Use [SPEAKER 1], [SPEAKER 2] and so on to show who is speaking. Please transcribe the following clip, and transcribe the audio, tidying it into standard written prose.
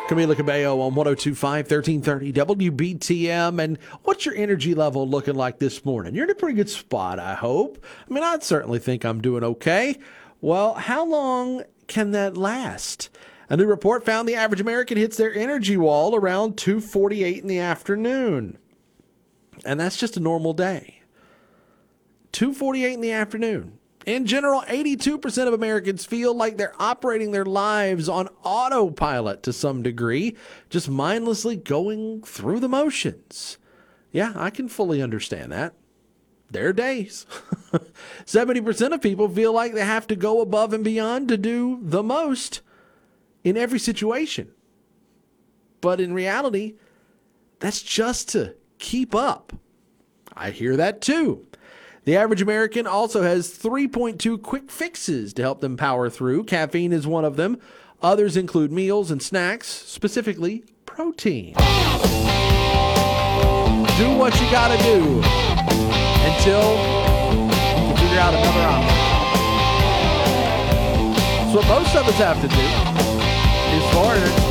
[SPEAKER 1] Camila Cabello on 102.5, 1330 WBTM. And what's your energy level looking like this morning? You're in a pretty good spot, I hope. I mean, I'd certainly think I'm doing okay. Well, how long can that last? A new report found the average American hits their energy wall around 2:48 in the afternoon. And that's just a normal day. 2:48 in the afternoon. In general, 82% of Americans feel like they're operating their lives on autopilot to some degree, just mindlessly going through the motions. Yeah, I can fully understand that. There are days. 70% of people feel like they have to go above and beyond to do the most in every situation. But in reality, that's just to keep up. I hear that too. The average American also has 3.2 quick fixes to help them power through. Caffeine is one of them. Others include meals and snacks, specifically protein. Do what you gotta do until you can figure out another option. That's what most of us have to do. As far as